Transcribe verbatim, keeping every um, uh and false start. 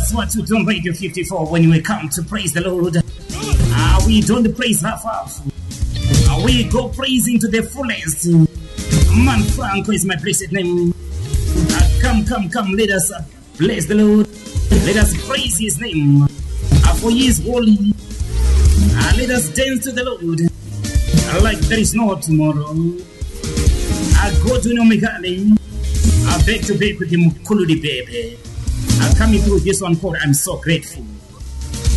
That's what we do on Radio fifty-four when we come to praise the Lord. Uh, we don't praise half half. Uh, we go praising to the fullest. Man Franco is my blessed name. Uh, come, come, come, let us uh, bless the Lord. Let us praise his name. Uh, for he is holy. Uh, let us dance to the Lord. Uh, like there is no tomorrow. I uh, go to Nomikali. I beg to beg with him, Kuludi baby. I'm coming through this one called I'm So Grateful.